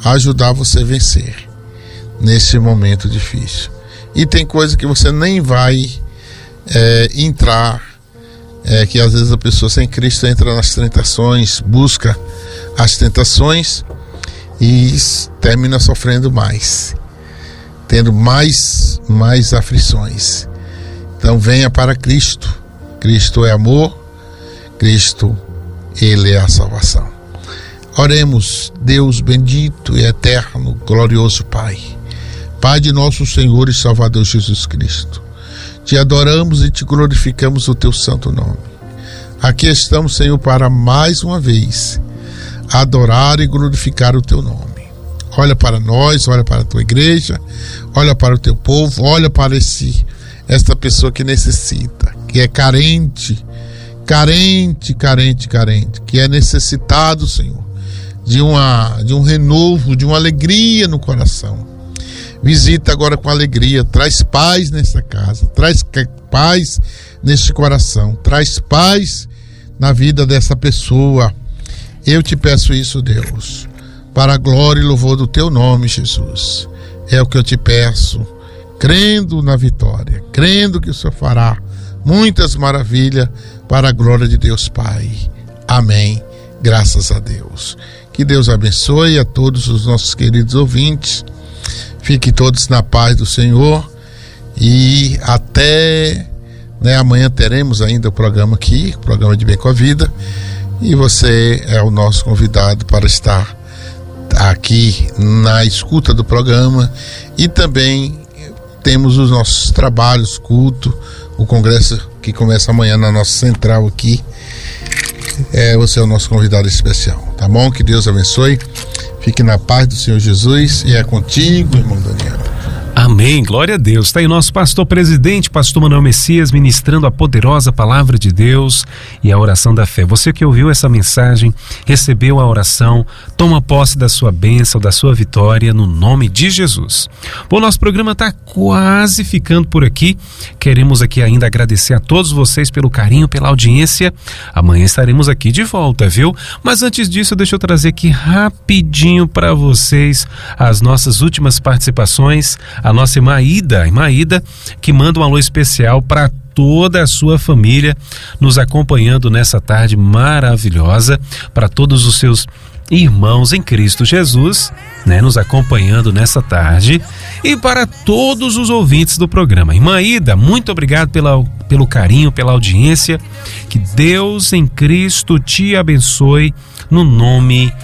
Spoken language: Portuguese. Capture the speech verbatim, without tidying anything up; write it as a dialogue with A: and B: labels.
A: ajudar você a vencer nesse momento difícil. E tem coisa que você nem vai é, entrar, é, que às vezes a pessoa sem Cristo entra nas tentações, busca as tentações e termina sofrendo mais, tendo mais, mais aflições. Então venha para Cristo. Cristo é amor, Cristo, Ele é a salvação. Oremos. Deus bendito e eterno, glorioso Pai, Pai de nosso Senhor e Salvador Jesus Cristo, te adoramos e te glorificamos o teu santo nome. Aqui estamos, Senhor, para mais uma vez adorar e glorificar o teu nome. Olha para nós, olha para a tua igreja, olha para o teu povo, olha para esse, esta pessoa que necessita, que é carente, carente, carente, carente, que é necessitado, Senhor, de, uma, de um renovo, de uma alegria no coração. Visita agora com alegria, traz paz nessa casa, traz paz neste coração, traz paz na vida dessa pessoa. Eu te peço isso, Deus, para a glória e louvor do teu nome, Jesus. É o que eu te peço, crendo na vitória, crendo que o Senhor fará muitas maravilhas para a glória de Deus Pai. Amém. Graças a Deus. Que Deus abençoe a todos os nossos queridos ouvintes. Fiquem todos na paz do Senhor e até, né, amanhã teremos ainda o programa aqui, o programa de Bem com a Vida, e você é o nosso convidado para estar aqui na escuta do programa. E também temos os nossos trabalhos, culto, o congresso que começa amanhã na nossa central aqui. É, você é o nosso convidado especial, tá bom? Que Deus abençoe. Fique na paz do Senhor Jesus e é contigo, irmão Daniel.
B: Amém, glória a Deus. Está aí nosso pastor presidente, pastor Manuel Messias, ministrando a poderosa palavra de Deus e a oração da fé. Você que ouviu essa mensagem, recebeu a oração, toma posse da sua bênção, da sua vitória, no nome de Jesus. Bom, nosso programa está quase ficando por aqui. Queremos aqui ainda agradecer a todos vocês pelo carinho, pela audiência. Amanhã estaremos aqui de volta, viu? Mas antes disso, deixa eu trazer aqui rapidinho para vocês as nossas últimas participações. A nossa irmã Ida, irmã Ida, que manda um alô especial para toda a sua família, nos acompanhando nessa tarde maravilhosa, para todos os seus irmãos em Cristo Jesus, né, nos acompanhando nessa tarde, e para todos os ouvintes do programa. Irmã Ida, muito obrigado pela, pelo carinho, pela audiência. Que Deus em Cristo te abençoe, no nome